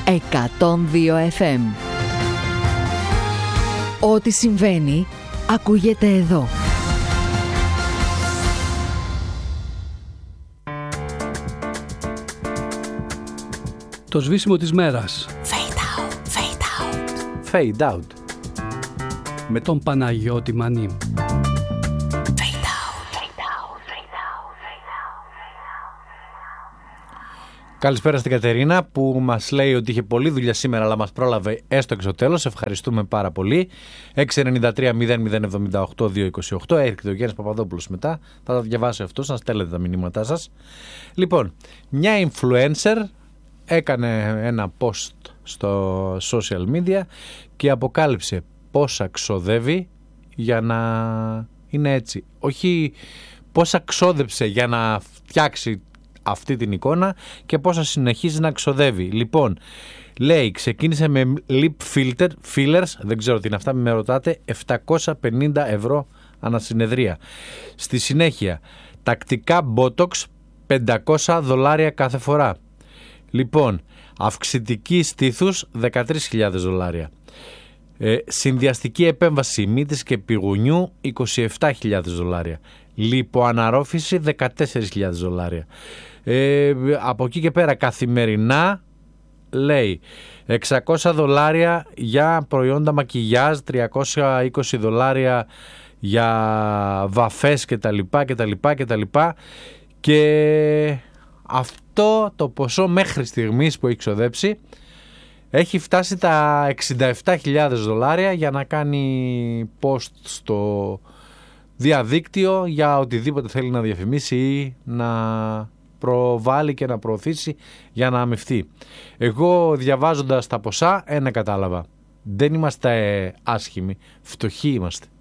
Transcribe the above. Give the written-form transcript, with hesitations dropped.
102 FM. Ό,τι συμβαίνει, ακούγεται εδώ. Το σβήσιμο της μέρας. Fade out, fade out. Fade out. Με τον Παναγιώτη Μανί. Καλησπέρα στην Κατερίνα που μας λέει ότι είχε πολλή δουλειά σήμερα αλλά μας πρόλαβε έστω και στο τέλος. Ευχαριστούμε πάρα πολύ. 693-0078-228. Έρχεται ο Γιάννης Παπαδόπουλος μετά. Θα τα διαβάσει αυτός, να στέλνετε τα μηνύματά σας. Λοιπόν, μια influencer έκανε ένα post στο social media και αποκάλυψε πόσα ξοδεύει για να είναι έτσι. Όχι πόσα ξόδεψε για να φτιάξει αυτή την εικόνα και πόσα συνεχίζει να ξοδεύει. Λοιπόν, λέει, ξεκίνησε με lip fillers, δεν ξέρω τι είναι αυτά, μην με ρωτάτε, 750 ευρώ ανασυνεδρία. Στη συνέχεια, τακτικά botox, $500 κάθε φορά. Λοιπόν, αυξητική στήθους, $13,000. Συνδυαστική επέμβαση μύτης και πηγουνιού, $27,000. Λιποαναρρόφηση, $14,000. Από εκεί και πέρα καθημερινά, λέει, $600 για προϊόντα μακιγιάζ, $320 για βαφές κτλ. Και αυτό το ποσό μέχρι στιγμής που έχει ξοδέψει έχει φτάσει τα $67,000 για να κάνει post στο διαδίκτυο για οτιδήποτε θέλει να διαφημίσει ή να προβάλλει και να προωθήσει για να αμοιφθεί. Εγώ διαβάζοντας τα ποσά ένα κατάλαβα. Δεν είμαστε άσχημοι, φτωχοί είμαστε.